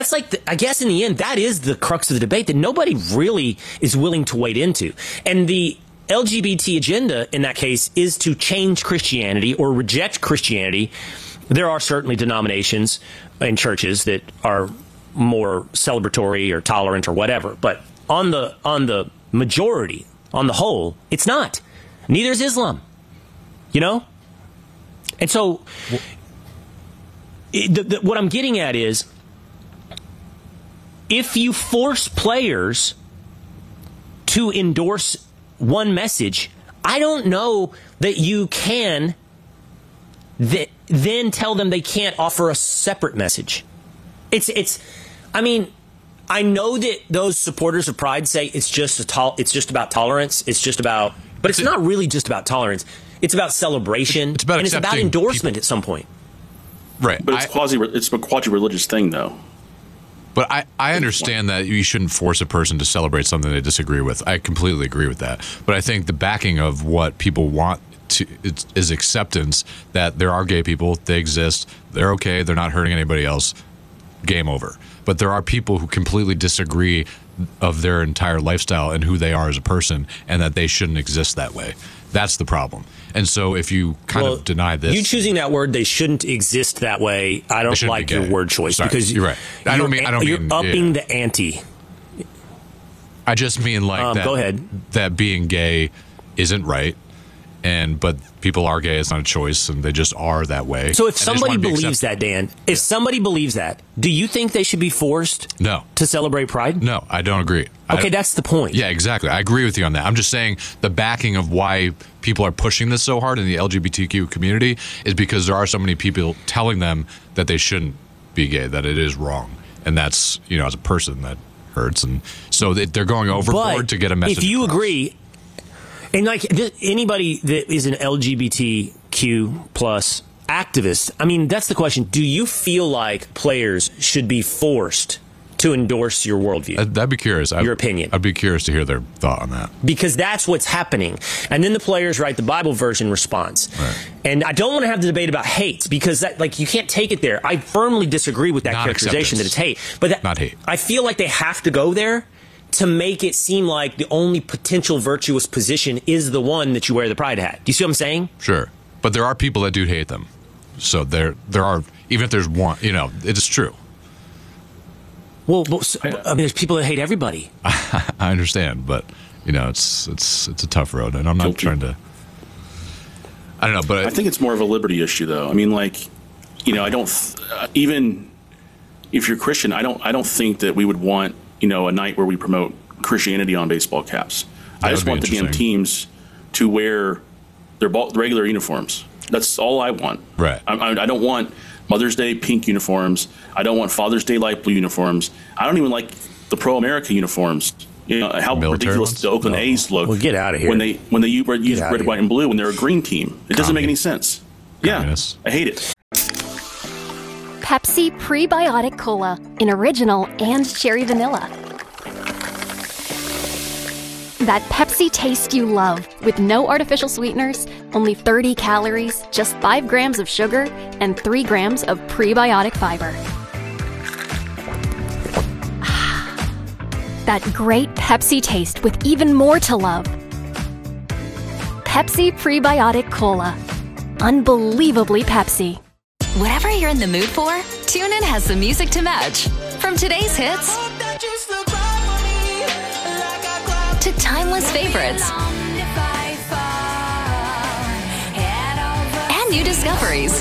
like, I guess in the end, that is the crux of the debate that nobody really is willing to wade into. And the LGBT agenda in that case is to change Christianity or reject Christianity. There are certainly denominations in churches that are more celebratory or tolerant or whatever. But on the majority, on the whole, it's not. Neither is Islam. You know? And so what I'm getting at is, if you force players to endorse one message, I don't know that you can then tell them they can't offer a separate message. I mean, I know that those supporters of Pride say it's just about tolerance. But it's not really just about tolerance. It's about celebration. It's about endorsement at some point. Right. But it's a quasi-religious thing, though. But I understand that you shouldn't force a person to celebrate something they disagree with. I completely agree with that. But I think the backing of what people want is acceptance that there are gay people, they exist, they're okay, they're not hurting anybody else, game over. But there are people who completely disagree of their entire lifestyle and who they are as a person, and that they shouldn't exist that way. That's the problem. And so if you kind of deny this... You choosing that word, they shouldn't exist that way, I don't like your word choice. Sorry, because you're right. You're upping the ante. I just mean like that, go ahead. That being gay isn't right. But people are gay, it's not a choice, and they just are that way. So if somebody believes that, Dan, if somebody believes that, do you think they should be forced to celebrate Pride? No, I don't agree. Okay, that's the point. Yeah, exactly. I agree with you on that. I'm just saying the backing of why people are pushing this so hard in the LGBTQ community is because there are so many people telling them that they shouldn't be gay, that it is wrong. And that's, as a person, that hurts. And so they're going overboard to get a message If you across. agree... And like anybody that is an LGBTQ plus activist, I mean, that's the question. Do you feel like players should be forced to endorse your worldview? I'd be curious. Your opinion. I'd be curious to hear their thought on that. Because that's what's happening. And then the players write the Bible version response. Right. And I don't want to have the debate about hate, because you can't take it there. I firmly disagree with that characterization that it's hate. But not hate. I feel like they have to go there to make it seem like the only potential virtuous position is the one that you wear the pride hat. Do you see what I'm saying? Sure. But there are people that do hate them. So there are, even if there's one, it is true. Well, there's people that hate everybody. I understand, but, it's a tough road, and I'm not trying to, I don't know, but I think it's more of a liberty issue, though. I mean, I don't, even if you're Christian, I don't think that we would want, a night where we promote Christianity on baseball caps. I just want the damn teams to wear their regular uniforms. That's all I want. Right. I don't want Mother's Day pink uniforms. I don't want Father's Day light blue uniforms. I don't even like the Pro America uniforms. How ridiculous the Oakland A's look. Well, get out of here. When they use red, white, and blue when they're a green team. It doesn't make any sense. Communist. Yeah, I hate it. Pepsi Prebiotic Cola in original and cherry vanilla. That Pepsi taste you love, with no artificial sweeteners, only 30 calories, just 5 grams of sugar, and 3 grams of prebiotic fiber. That great Pepsi taste with even more to love. Pepsi Prebiotic Cola. Unbelievably Pepsi. Whatever you're in the mood for, TuneIn has the music to match. From today's hits to timeless favorites and new discoveries.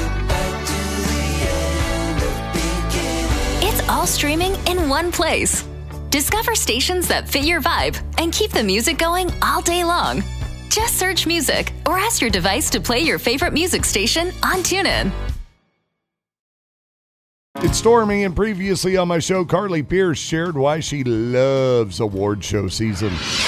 It's all streaming in one place. Discover stations that fit your vibe and keep the music going all day long. Just search music or ask your device to play your favorite music station on TuneIn. It's Stormy, and previously on my show, Carly Pierce shared why she loves award show season.